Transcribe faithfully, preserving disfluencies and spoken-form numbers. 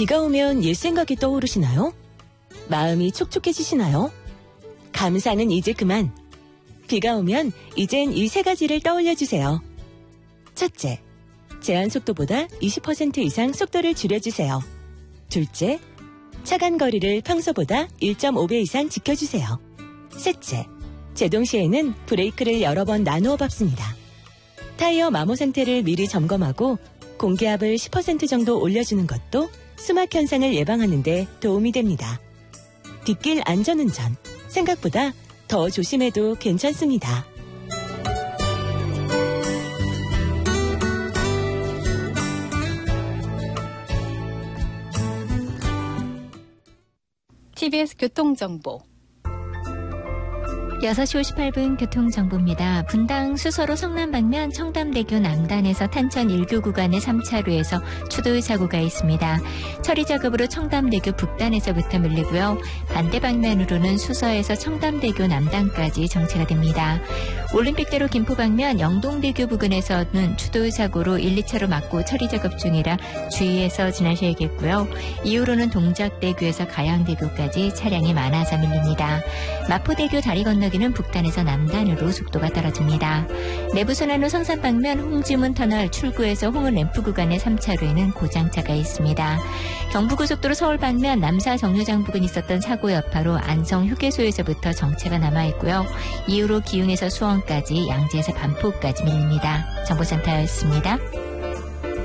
비가 오면 옛 생각이 떠오르시나요? 마음이 촉촉해지시나요? 감사는 이제 그만. 비가 오면 이젠 이 세 가지를 떠올려주세요. 첫째, 제한 속도보다 이십 퍼센트 이상 속도를 줄여주세요. 둘째, 차간 거리를 평소보다 일 점 오 배 이상 지켜주세요. 셋째, 제동 시에는 브레이크를 여러 번 나누어 밟습니다. 타이어 마모 상태를 미리 점검하고 공기압을 십 퍼센트 정도 올려주는 것도 수막 현상을 예방하는 데 도움이 됩니다. 뒷길 안전운전, 생각보다 더 조심해도 괜찮습니다. 티비에스 교통정보. 여섯 시 오십팔 분 교통정보입니다. 분당 수서로 성남 방면 청담대교 남단에서 탄천 일 교 구간의 삼 차로에서 추돌 사고가 있습니다. 처리 작업으로 청담대교 북단에서부터 밀리고요. 반대 방면으로는 수서에서 청담대교 남단까지 정체가 됩니다. 올림픽대로 김포 방면 영동대교 부근에서는 추돌 사고로 일, 이 차로 막고 처리 작업 중이라 주의해서 지나셔야겠고요. 이후로는 동작대교에서 가양대교까지 차량이 많아서 밀립니다. 마포대교 다리 건너 여기는 북단에서 남단으로 속도가 떨어집니다. 내부순환로 성산 방면 홍지문 터널 출구에서 홍은 램프 구간의 삼 차로에는 고장차가 있습니다. 경부고속도로 서울 방면 남사 정류장 부근 있었던 사고 여파로 안성 휴게소에서부터 정체가 남아있고요. 이후로 기흥에서 수원까지, 양재에서 반포까지 밀립니다. 정보센터였습니다.